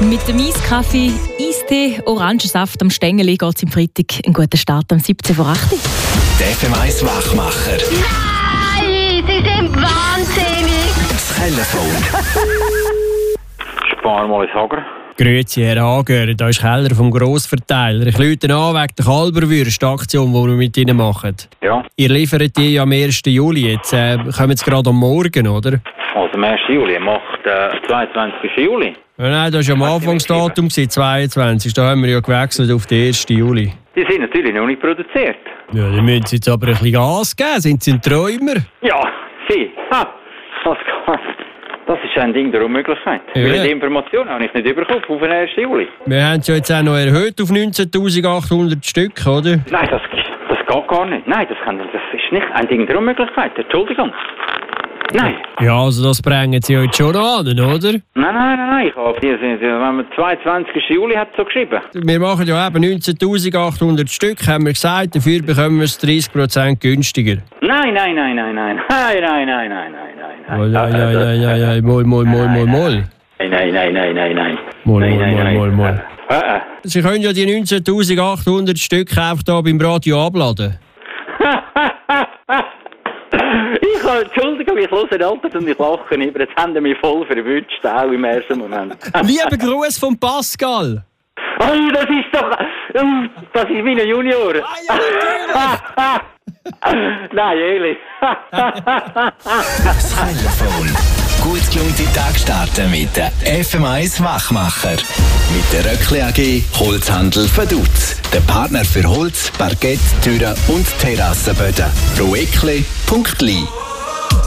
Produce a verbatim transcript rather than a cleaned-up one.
Mit dem Eiskaffee, Eistee, Orangensaft am Stängeli geht es im Freitag. Ein guter Start am siebzehn vor acht. Der F M eins Wachmacher. Nein, Sie sind wahnsinnig. Das Telefon. Spar mal ins Hager. Grüezi, Herr Hager, da ist Keller vom Grossverteiler. Ich rufe an wegen der Kalberwürst-Aktion, die wir mit Ihnen machen. Ja. Ihr liefert die ja am ersten Juli. Jetzt äh, kommen Sie gerade am Morgen, oder? Also am ersten Juli macht äh, zweiundzwanzigsten Juli. Ja, nein, das war am Anfangsdatum, zweiundzwanzigsten Da haben wir ja gewechselt auf den ersten Juli. Die sind natürlich noch nicht produziert. Ja, dann müssen Sie jetzt aber ein bisschen Gas geben. Sind Sie ein Träumer? Ja, Sie. Ha, das, kann, das ist ein Ding der Unmöglichkeit. Ja. Weil die Information habe ich nicht bekommen auf den ersten Juli. Wir haben es ja jetzt auch noch erhöht auf neunzehntausendachthundert Stück, oder? Nein, das, das geht gar nicht. Nein, das, kann, das ist nicht ein Ding der Unmöglichkeit. Entschuldigung. Nein. Ja, also das bringen Sie heute schon an, oder? Nein, nein, nein, nein. Ich habe die, wenn man zweiundzwanzigsten Juli hat so geschrieben. Wir machen ja eben neunzehntausendachthundert Stück, haben wir gesagt. Dafür bekommen wir es dreißig Prozent günstiger. Nein, nein, nein, nein, nein. Nein, nein, nein, nein, nein, nein. Oh, ja, ja, ja, ja, ja, mol, mol, mol, mol, mol. Nein, nein, nein, nein, nein, nein. Mol, Nein, mol, nein, mol, nein. mol, mol. Äh, äh. Sie können ja die neunzehntausendachthundert Stück einfach hier beim Radio abladen. Ich habe, Entschuldigung, ich höre Alter und ich lache über. Jetzt haben sie mich voll verwünscht, auch im ersten Moment. Lieber Gruß von Pascal. Oh, das ist doch... Das ist meine Junior. Ah, ja, Nein, ehrlich. Das Telefon. Gut gelaunte Tag starten mit der F M eins Wachmacher. Mit der Röckli A G Holzhandel Vaduz. Der Partner für Holz, Parkett, Türen und Terrassenböden. roeckli punkt li